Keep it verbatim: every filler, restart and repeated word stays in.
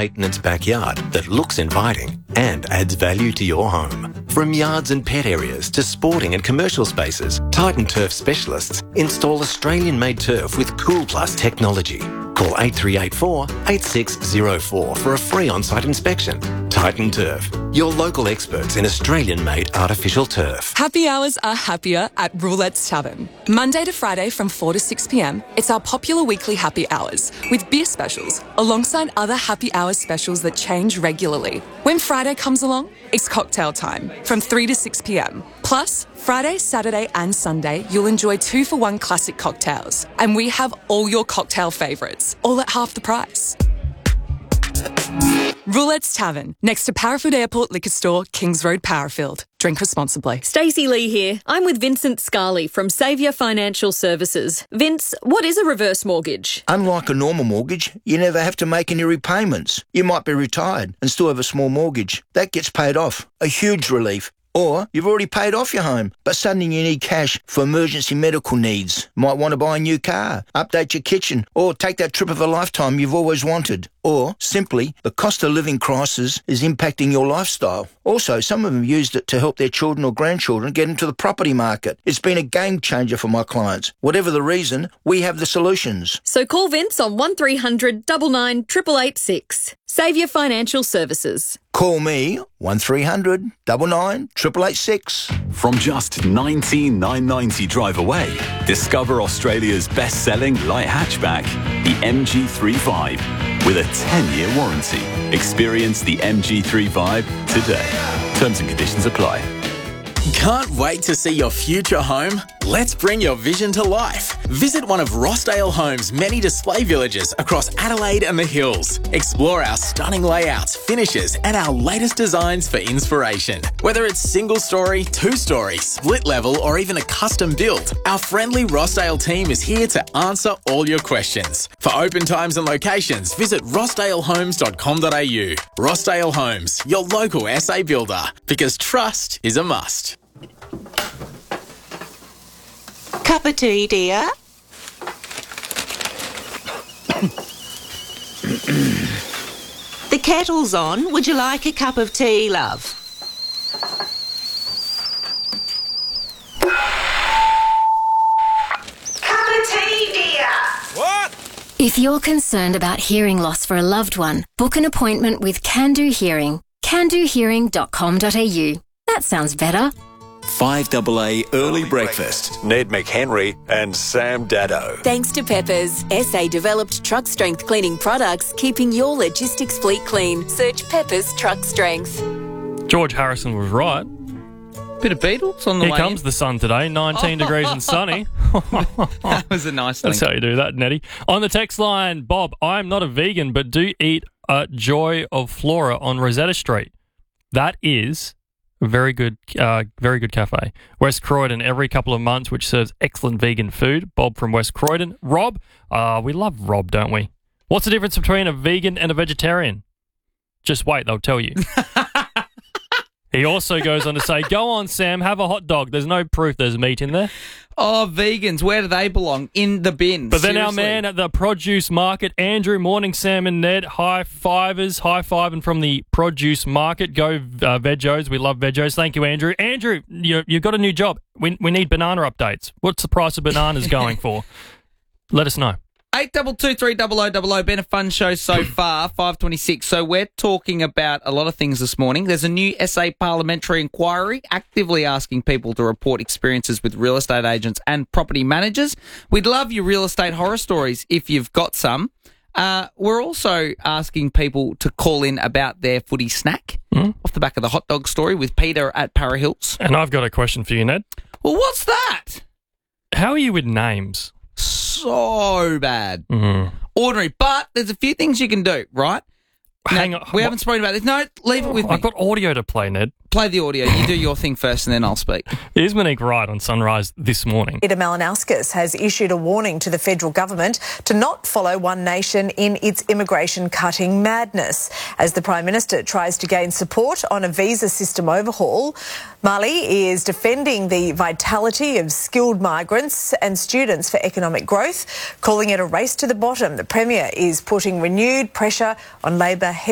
low-maintenance backyard that looks inviting and adds value to your home. From yards and pet areas to sporting and commercial spaces, Titan Turf specialists install Australian-made turf with Cool Plus technology. Call eight three eight four, eight six zero four for a free on-site inspection. Titan Turf, your local experts in Australian-made artificial turf. Happy hours are happier at Roulette's Tavern. Monday to Friday from four to six p m, it's our popular weekly happy hours with beer specials alongside other happy hours specials that change regularly. When Friday comes along, it's cocktail time from three to six p m. Plus, Friday, Saturday and Sunday, you'll enjoy two for one classic cocktails. And we have all your cocktail favourites, all at half the price. Roulette's Tavern, next to Parafield Airport Liquor Store, Kings Road, Parafield. Drink responsibly. Stacey Lee here. I'm with Vincent Scarley from Saviour Financial Services. Vince, what is a reverse mortgage? Unlike a normal mortgage, you never have to make any repayments. You might be retired and still have a small mortgage. That gets paid off. A huge relief. Or you've already paid off your home, but suddenly you need cash for emergency medical needs. Might want to buy a new car, update your kitchen, or take that trip of a lifetime you've always wanted. Or, simply, the cost of living crisis is impacting your lifestyle. Also, some of them used it to help their children or grandchildren get into the property market. It's been a game changer for my clients. Whatever the reason, we have the solutions. So call Vince on one three hundred nine nine eight eight eight six. Saviour Financial Services. Call me, one three hundred nine nine eight eight eight six. From just nineteen thousand nine hundred ninety drive away, discover Australia's best-selling light hatchback, the M G thirty-five, with a ten-year warranty. Experience the M G thirty-five today. Terms and conditions apply. Can't wait to see your future home? Let's bring your vision to life. Visit one of Rossdale Homes' many display villages across Adelaide and the Hills. Explore our stunning layouts, finishes, and our latest designs for inspiration. Whether it's single story, two story, split level, or even a custom build, our friendly Rossdale team is here to answer all your questions. For open times and locations, visit rossdale homes dot com dot a u. Rossdale Homes, your local S A builder, because trust is a must. Cup of tea, dear. The kettle's on. Would you like a cup of tea, love? Cup of tea, dear. What? If you're concerned about hearing loss for a loved one, book an appointment with Can Do Hearing. can do hearing dot com dot a u. That sounds better. five A A Early Breakfast. Ned McHenry and Sam Daddo. Thanks to Peppers, S A-developed truck strength cleaning products, keeping your logistics fleet clean. Search Peppers Truck Strength. George Harrison was right. Bit of Beatles on the Here way comes in. the sun today, nineteen Oh. degrees and sunny. That was a nice thing. That's how you do that, Nettie. On the text line, Bob, I'm not a vegan, but do eat at Joy of Flora on Rosetta Street. That is a very good, uh, very good cafe. West Croydon every couple of months, which serves excellent vegan food. Bob from West Croydon. Rob, uh, we love Rob, don't we? What's the difference between a vegan and a vegetarian? Just wait, they'll tell you. He also goes on to say, go on, Sam, have a hot dog. There's no proof there's meat in there. Oh, vegans, where do they belong? In the bin. But then Seriously. our man at the produce market, Andrew, morning, Sam and Ned, high fivers, high fiving from the produce market. Go uh, Vegos. We love Vegos. Thank you, Andrew. Andrew, you, you've got a new job. We, we need banana updates. What's the price of bananas going for? Let us know. eight two two three double oh double oh. Been a fun show so far, five twenty-six. So we're talking about a lot of things this morning. There's a new S A parliamentary inquiry actively asking people to report experiences with real estate agents and property managers. We'd love your real estate horror stories if you've got some. Uh, we're also asking people to call in about their footy snack mm. off the back of the hot dog story with Peter at Para Hills. And I've got a question for you, Ned. Well, what's that? How are you with names? So bad. Mm-hmm. Ordinary. But there's a few things you can do, right? Hang now, on. We haven't spoken about this. No, leave it with me. I've got audio to play, Ned. Play the audio. You do your thing first and then I'll speak. Here's Monique Wright on Sunrise this morning. Peter Malinauskas has issued a warning to the federal government to not follow One Nation in its immigration cutting madness. As the Prime Minister tries to gain support on a visa system overhaul, Mali is defending the vitality of skilled migrants and students for economic growth, calling it a race to the bottom. The Premier is putting renewed pressure on Labor